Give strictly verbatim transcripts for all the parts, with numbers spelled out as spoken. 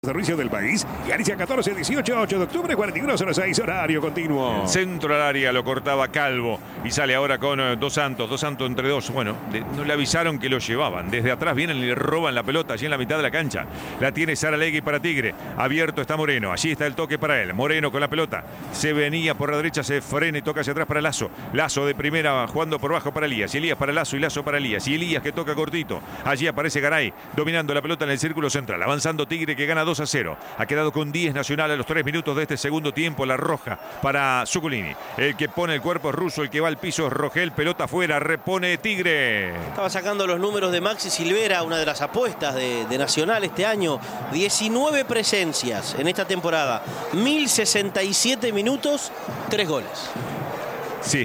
Servicio del país. Galicia catorce, dieciocho, ocho de octubre, cuarenta y uno cero seis, horario continuo. El centro al área lo cortaba Calvo y sale ahora con uh, Dos Santos. Dos Santos entre dos. Bueno, de, no le avisaron que lo llevaban. Desde atrás vienen y le roban la pelota allí en la mitad de la cancha. La tiene Saralegui para Tigre. Abierto está Moreno. Allí está el toque para él. Moreno con la pelota. Se venía por la derecha, se frena y toca hacia atrás para Lazo. Lazo de primera jugando por bajo para Elías. Y Elías para Lazo y Lazo para Elías. Y Elías que toca cortito. Allí aparece Garay dominando la pelota en el círculo central. Avanzando Tigre que gana dos a cero. Ha quedado con diez Nacional a los tres minutos de este segundo tiempo. La roja para Zuculini. El que pone el cuerpo es Russo. El que va al piso es Rogel. Pelota afuera. Repone Tigre. Estaba sacando los números de Maxi Silvera, una de las apuestas de, de Nacional este año. diecinueve presencias en esta temporada. mil sesenta y siete minutos, tres goles. Sí.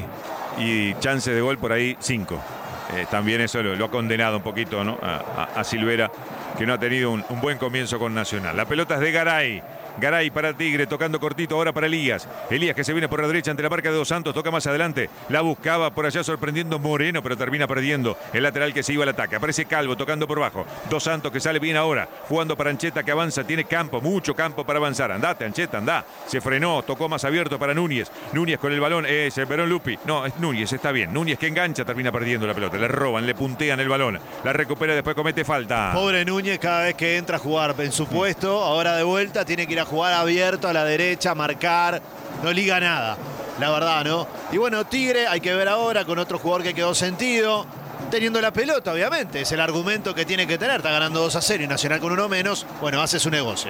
Y chance de gol por ahí, cinco. Eh, también eso lo, lo ha condenado un poquito, ¿no? a, a, a Silvera, que no ha tenido un, un buen comienzo con Nacional. La pelota es de Garay. Garay para Tigre, tocando cortito ahora para Elías. Elías que se viene por la derecha ante la marca de Dos Santos, toca más adelante. La buscaba por allá sorprendiendo Moreno, pero termina perdiendo el lateral que se iba al ataque. Aparece Calvo tocando por bajo. Dos Santos que sale bien ahora, jugando para Ancheta que avanza, tiene campo, mucho campo para avanzar. Andate, Ancheta, anda. Se frenó, tocó más abierto para Núñez. Núñez con el balón, es el Verón Lupi. No, es Núñez, está bien. Núñez que engancha, termina perdiendo la pelota. Le roban, le puntean el balón. La recupera, después comete falta. Pobre Núñez cada vez que entra a jugar en su puesto, ahora de vuelta tiene que ir a jugar abierto a la derecha, marcar, no liga nada, la verdad, ¿no? Y bueno, Tigre, hay que ver ahora con otro jugador que quedó sentido, teniendo la pelota, obviamente, es el argumento que tiene que tener, está ganando dos a cero y Nacional con uno menos, bueno, hace su negocio.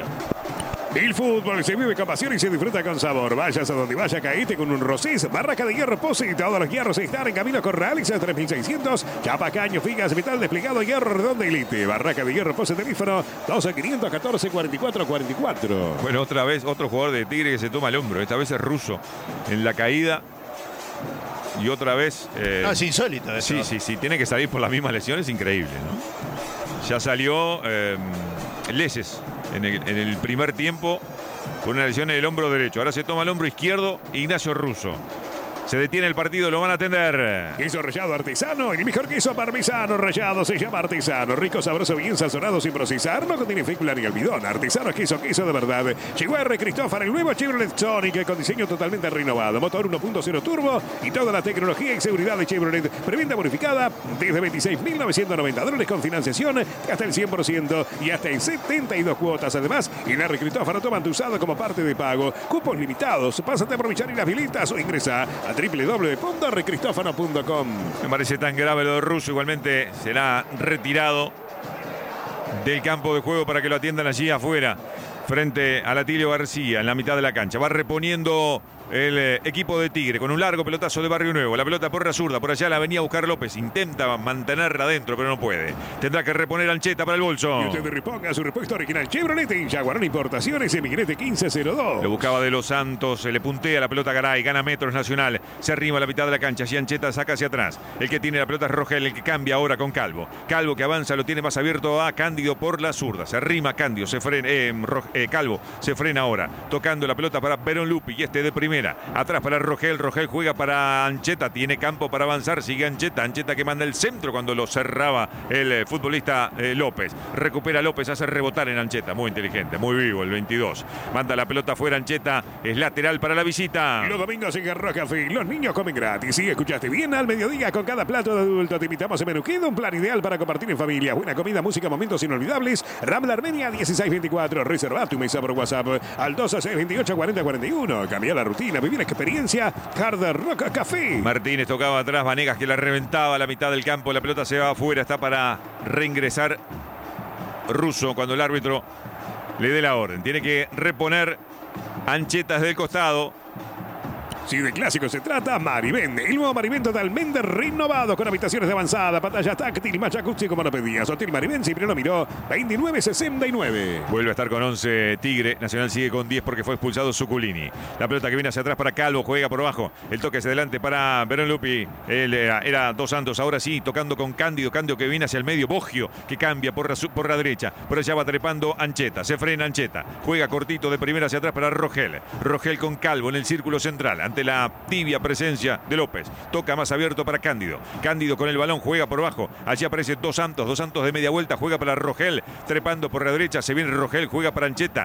El fútbol se vive con pasión y se disfruta con sabor. Vayas a donde vaya, caíte con un Rosés. Barraca de Hierro Posse. Todos los hierros están en camino Corral. tres mil seiscientos. Chapa, caño, figas, metal desplegado, hierro redondo elite. Barraca de Hierro Posse, teléfono doce, quinientos catorce, cuarenta y cuatro, cuarenta y cuatro. Bueno, otra vez otro jugador de Tigre que se toma el hombro. Esta vez es Russo en la caída. Y otra vez... Eh, no, es insólito eso. Sí, sí, sí. Tiene que salir por las mismas lesiones. Increíble, ¿no? Ya salió eh, Leses. En el, en el primer tiempo con una lesión en el hombro derecho. Ahora se toma el hombro izquierdo Ignacio Russo. Se detiene el partido, lo van a atender. Queso rallado artesano, el mejor queso parmesano rallado se llama artesano. Rico, sabroso, bien sazonado sin procesar. No contiene fécula ni almidón. Artesano es queso, queso de verdad. Llegó R. Cristófaro, el nuevo Chevrolet Sonic con diseño totalmente renovado. Motor uno punto cero turbo y toda la tecnología y seguridad de Chevrolet. Preventa bonificada desde veintiséis mil novecientos noventa dólares con financiación hasta el cien por ciento y hasta en setenta y dos cuotas. Además, en R. Cristófaro toman tu usado como parte de pago. Cupos limitados. Pásate a aprovechar y las habilitas o ingresa a doble u doble u doble u punto r cristófano punto com. Me parece tan grave lo de Russo. Igualmente será retirado del campo de juego para que lo atiendan allí afuera frente a Atilio García en la mitad de la cancha. Va reponiendo el eh, equipo de Tigre con un largo pelotazo de Barrio Nuevo. La pelota por la zurda, por allá la venía a buscar López. Intenta mantenerla adentro, pero no puede. Tendrá que reponer Ancheta para el bolso. Y usted reponga su respuesta original Chevrolet en Jaguarón Importaciones, Emigrete quince cero dos. Lo buscaba de Los Santos, se le puntea la pelota a Garay, gana metros Nacional. Se arrima a la mitad de la cancha, y Ancheta saca hacia atrás. El que tiene la pelota es Rogel, el que cambia ahora con Calvo. Calvo que avanza, lo tiene más abierto a Cándido por la zurda. Se arrima Cándido, se frena, eh, eh, Calvo se frena ahora. Tocando la pelota para Verón Lupi y este de primera. Atrás para Rogel, Rogel juega para Ancheta, tiene campo para avanzar, sigue Ancheta, Ancheta que manda el centro cuando lo cerraba el eh, futbolista eh, López. Recupera López, hace rebotar en Ancheta, muy inteligente, muy vivo el veintidós. Manda la pelota afuera Ancheta, es lateral para la visita. Los domingos en Garro Café, los niños comen gratis. Sí, escuchaste bien, al mediodía con cada plato de adulto. Te invitamos a Menú Quedo, un plan ideal para compartir en familia. Buena comida, música, momentos inolvidables. Rambla Armenia dieciséis veinticuatro. Reserva tu mesa por WhatsApp al doce, seis, veintiocho, cuarenta, cuarenta y uno. Cambia la rutina, vivir experiencia. Hard Rock Café. Martínez tocaba atrás, Vanegas que la reventaba a la mitad del campo. La pelota se va afuera, está para reingresar Russo cuando el árbitro le dé la orden. Tiene que reponer Ancheta desde el costado. Si de clásico se trata, Marivén. El nuevo Marivén totalmente renovado con habitaciones de avanzada, pantalla táctil, más jacuzzi como lo pedías. Hotel Marivén, Cipriano Miró, veintinueve sesenta y nueve. Vuelve a estar con once Tigre. Nacional sigue con diez porque fue expulsado Zuculini. La pelota que viene hacia atrás para Calvo, juega por abajo. El toque hacia adelante para Verón Lupi. Él era, era Dos Santos, ahora sí, tocando con Cándido. Cándido que viene hacia el medio. Boggio que cambia por la, por la derecha. Por allá va trepando Ancheta. Se frena Ancheta. Juega cortito de primera hacia atrás para Rogel. Rogel con Calvo en el círculo central. ante la tibia presencia de López. Toca más abierto para Cándido. Cándido con el balón, juega por bajo. Allí aparece Dos Santos. Dos Santos de media vuelta, juega para Rogel. Trepando por la derecha, se viene Rogel, juega para Ancheta.